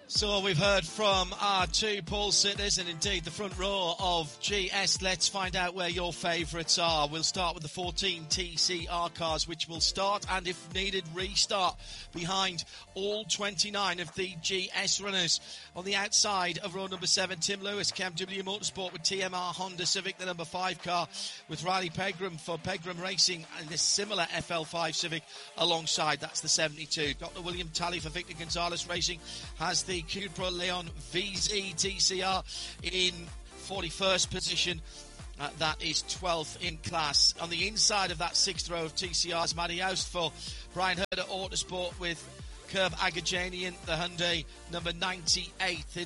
So we've heard from our two pole sitters and indeed the front row of GS. Let's find out where your favourites are. We'll start with the 14 TCR cars, which will start and, if needed, restart behind all 29 of the GS runners. On the outside of row number 7, Tim Lewis, KMW Motorsport with TMR Honda Civic, the number 5 car, with Riley Pegram for Pegram Racing and this similar FL5 Civic alongside. That's the 72. Dr. William Talley for Victor Gonzalez Racing has the Cupra Leon VZ TCR in 41st position. That is 12th in class. On the inside of that 6th row of TCRs, Matty Oust for Brian Herder Autosport with Curb Agajanian, the Hyundai, number 98 in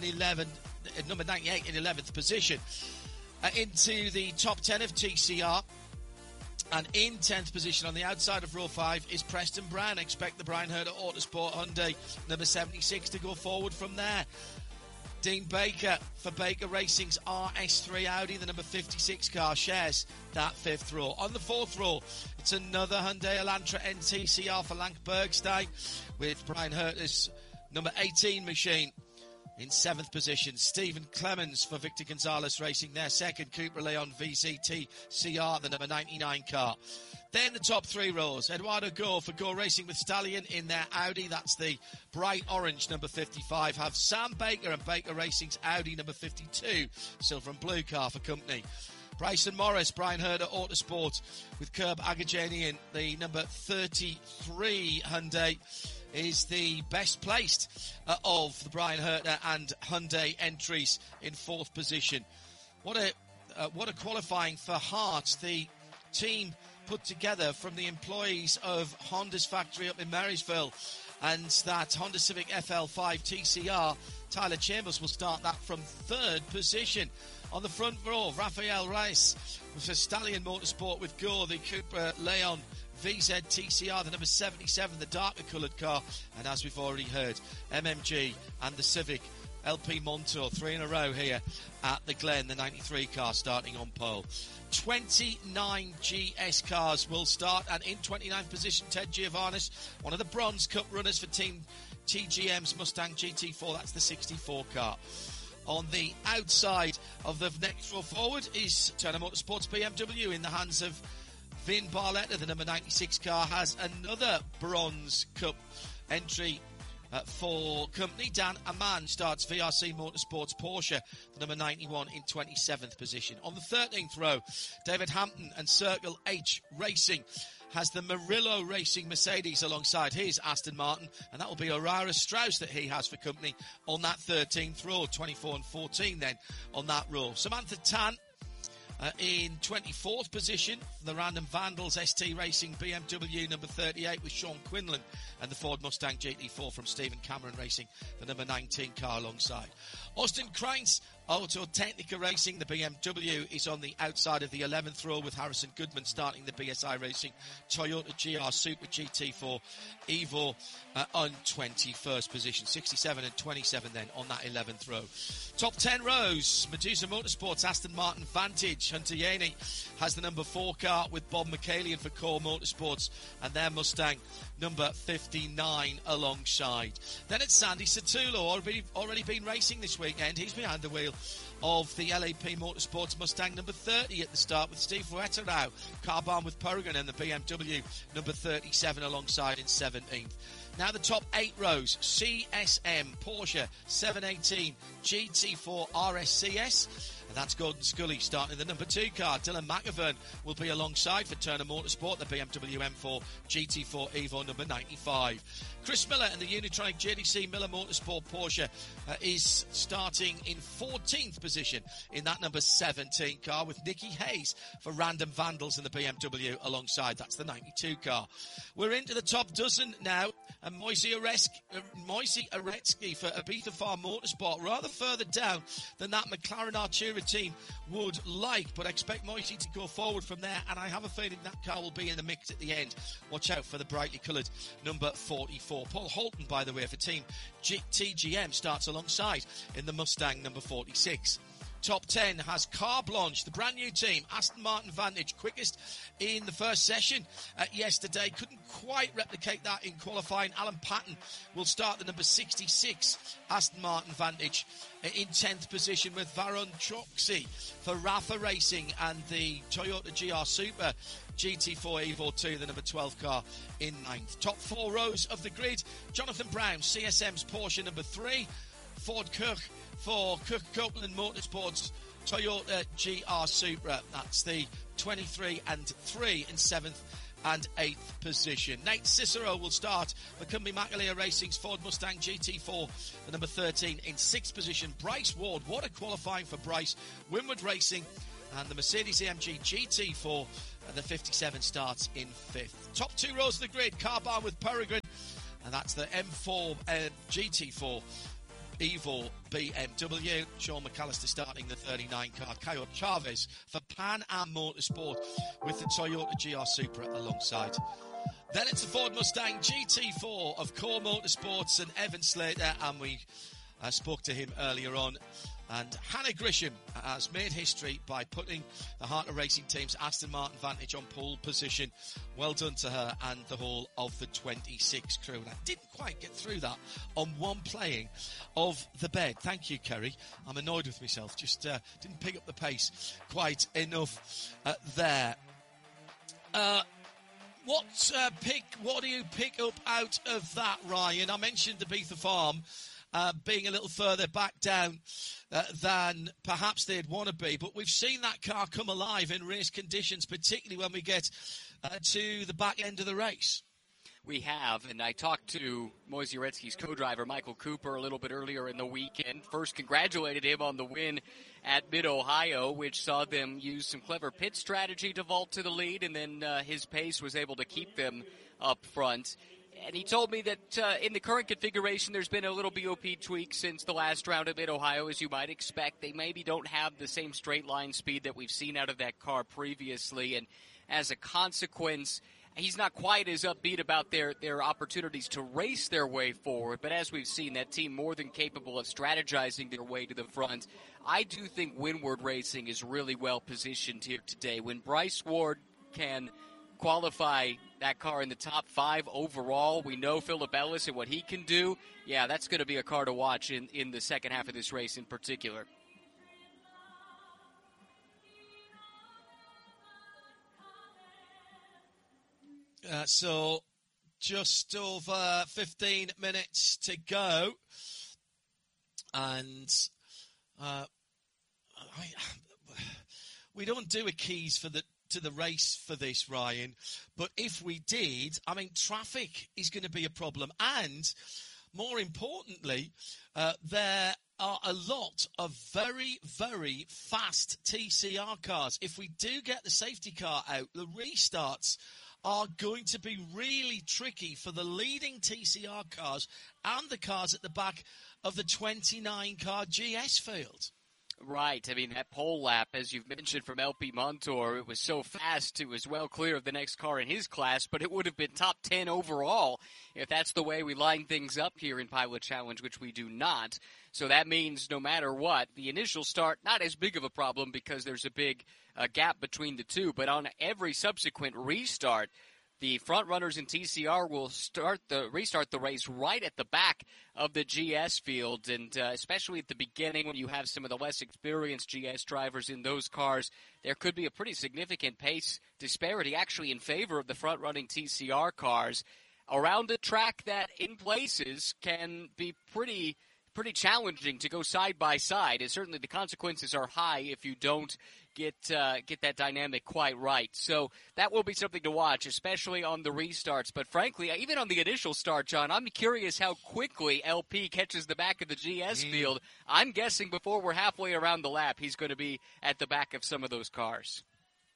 11th position. Into the top 10 of TCR. And in 10th position on the outside of row 5 is Preston Brown. Expect the Brian Herder Autosport Hyundai, number 76, to go forward from there. Dean Baker for Baker Racing's RS3 Audi, the number 56 car, shares that 5th row. On the 4th row, it's another Hyundai Elantra NTCR for Lank Bergstein with Brian Herter's number 18 machine. In 7th position, Stephen Clemens for Victor Gonzalez Racing, their second Cupra Leon VZT CR, the number 99 car. Then the top 3 rows, Eduardo Go for Go Racing with Stallion in their Audi, that's the bright orange number 55. Have Sam Baker and Baker Racing's Audi number 52, silver and blue car for company. Bryson Morris, Brian Herder Autosport with Curb Agajanian, the number 33 Hyundai, is the best placed of the Brian Herter and Hyundai entries in 4th position. What a qualifying for Hart, the team put together from the employees of Honda's factory up in Marysville, and that Honda Civic FL5 TCR. Tyler Chambers will start that from 3rd position. On the front row, Rafael Reis for Stallion Motorsport with Go, the Cupra Leon VZ TCR, the number 77, the darker coloured car. And as we've already heard, MMG and the Civic LP Montour, 3 in a row here at the Glen, the 93 car starting on pole. 29 GS cars will start, and in 29th position, Ted Giovannis, one of the Bronze Cup runners for Team TGM's Mustang GT4, that's the 64 car. On the outside of the next row forward is Turner Motorsports BMW in the hands of Vin Barletta, the number 96 car, has another Bronze Cup entry for company. Dan Aman starts VRC Motorsports Porsche, the number 91 in 27th position. On the 13th row, David Hampton and Circle H Racing has the Murillo Racing Mercedes alongside his Aston Martin, and that will be Aurora Strauss that he has for company on that 13th row, 24 and 14 then on that row. Samantha Tan in 24th position, the Random Vandals ST Racing BMW number 38 with Sean Quinlan, and the Ford Mustang GT4 from Stephen Cameron Racing, the number 19 car alongside. Austin Kreintz, Auto Technica Racing, the BMW, is on the outside of the 11th row with Harrison Goodman starting the BSI Racing Toyota GR Super GT4 Evo on 21st position. 67 and 27 then on that 11th row. Top 10 rows, Medusa Motorsports Aston Martin Vantage. Hunter Yaney has the number 4 car with Bob McCallion for Core Motorsports and their Mustang number 59 alongside. Then it's Sandy Satulo, already been racing this weekend. He's behind the wheel of the LAP Motorsports Mustang number 30 at the start with Steve Wetterau, Carbon with Peregrine, and the BMW number 37 alongside in 17th. Now the top 8 rows, CSM Porsche 718 GT4 RSCS, and that's Gordon Scully starting the number 2 car. Dylan McIvern will be alongside for Turner Motorsport, the BMW M4 GT4 Evo number 95. Chris Miller and the Unitronic JDC Miller Motorsport Porsche is starting in 14th position in that number 17 car with Nicky Hayes for Random Vandals and the BMW alongside. That's the 92 car. We're into the top dozen now, and Moisey Aretsky for Ibiza Farm Motorsport, rather further down than that McLaren Artura team would like, but expect Moisey to go forward from there, and I have a feeling that car will be in the mix at the end. Watch out for the brightly coloured number 44. Paul Holton, by the way, for Team TGM starts alongside in the Mustang number 46. Top 10 has Car Blanche, the brand new team, Aston Martin Vantage, quickest in the first session yesterday. Couldn't quite replicate that in qualifying. Alan Patton will start the number 66 Aston Martin Vantage in 10th position, with Varun Choksi for Rafa Racing and the Toyota GR Super GT4 Evo 2, the number 12 car, in 9th. Top 4 rows of the grid: Jonathan Brown, CSM's Porsche number 3, Ford Kirk for Kirk Copeland Motorsports Toyota GR Supra. That's the 23 and 3 in 7th and 8th position. Nate Cicero will start for Cumbie McAleer Racing's Ford Mustang GT4, the number 13, in 6th position. Bryce Ward, what a qualifying for Bryce. Winward Racing and the Mercedes-AMG GT4, the 57, starts in 5th. Top 2 rows of the grid: Car Barn with Peregrine, and that's the M4 GT4 Evo BMW. Sean McAllister starting the 39 car. Coyote Chavez for Pan Am Motorsport with the Toyota GR Supra alongside. Then it's the Ford Mustang GT4 of Core Motorsports and Evan Slater, and we spoke to him earlier on. And Hannah Grisham has made history by putting the Heart of Racing team's Aston Martin Vantage on pole position. Well done to her and the whole of the 26 crew. And I didn't quite get through that on one playing of the bed. Thank you, Kerry. I'm annoyed with myself. Just didn't pick up the pace quite enough there. What do you pick up out of that, Ryan? I mentioned the Beatha Farm being a little further back down than perhaps they'd want to be. But we've seen that car come alive in race conditions, particularly when we get to the back end of the race. We have, and I talked to Moisey Uretsky's co-driver, Michael Cooper, a little bit earlier in the weekend. First congratulated him on the win at Mid-Ohio, which saw them use some clever pit strategy to vault to the lead, and then his pace was able to keep them up front. And he told me that in the current configuration, there's been a little BOP tweak since the last round at Mid-Ohio, as you might expect. They maybe don't have the same straight line speed that we've seen out of that car previously, and as a consequence, he's not quite as upbeat about their opportunities to race their way forward. But as we've seen, that team more than capable of strategizing their way to the front. I do think Winward Racing is really well positioned here today. When Bryce Ward can qualify that car in the top 5 overall, we know Philip Ellis and what he can do. Yeah, that's going to be a car to watch in the second half of this race in particular. So just over 15 minutes to go, and we don't do a keys to the race for this, Ryan, but if we did, I mean, traffic is going to be a problem, and more importantly, there are a lot of very, very fast TCR cars. If we do get the safety car out, the restarts are going to be really tricky for the leading TCR cars and the cars at the back of the 29-car GS field. Right. I mean, that pole lap, as you've mentioned, from LP Montour, it was so fast, it was well clear of the next car in his class, but it would have been top 10 overall if that's the way we line things up here in Pilot Challenge, which we do not. So that means no matter what, the initial start, not as big of a problem because there's a big gap between the two, but on every subsequent restart, the front runners in TCR will restart the race right at the back of the GS field, and especially at the beginning when you have some of the less experienced GS drivers in those cars, there could be a pretty significant pace disparity actually in favor of the front-running TCR cars around a track that in places can be pretty challenging to go side by side, and certainly the consequences are high if you don't get that dynamic quite right. So that will be something to watch, especially on the restarts. But frankly, even on the initial start, John, I'm curious how quickly LP catches the back of the GS field. I'm guessing before we're halfway around the lap, he's going to be at the back of some of those cars.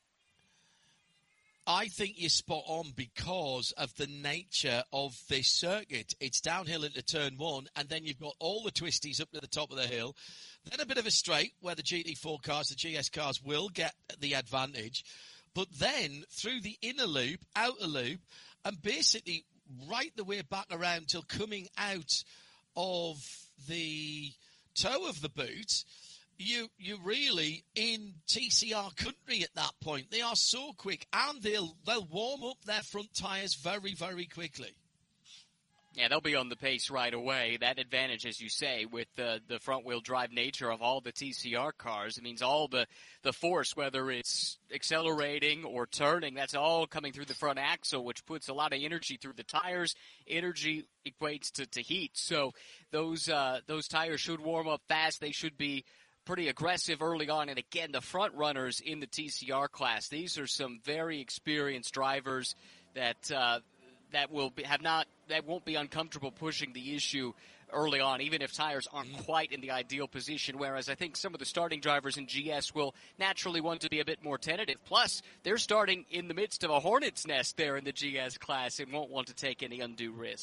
I think you're spot on because of the nature of this circuit. It's downhill into turn 1, and then you've got all the twisties up to the top of the hill. Then a bit of a straight where the GT4 cars, the GS cars will get the advantage. But then through the inner loop, outer loop, and basically right the way back around till coming out of the toe of the boot, you're really in TCR country at that point. They are so quick, and they'll warm up their front tyres very, very quickly. Yeah, they'll be on the pace right away. That advantage, as you say, with the front-wheel drive nature of all the TCR cars, it means all the force, whether it's accelerating or turning, that's all coming through the front axle, which puts a lot of energy through the tires. Energy equates to heat. So those tires should warm up fast. They should be pretty aggressive early on. And again, the front runners in the TCR class, these are some very experienced drivers that won't be uncomfortable pushing the issue early on, even if tires aren't quite in the ideal position, whereas I think some of the starting drivers in GS will naturally want to be a bit more tentative. Plus, they're starting in the midst of a hornet's nest there in the GS class and won't want to take any undue risk.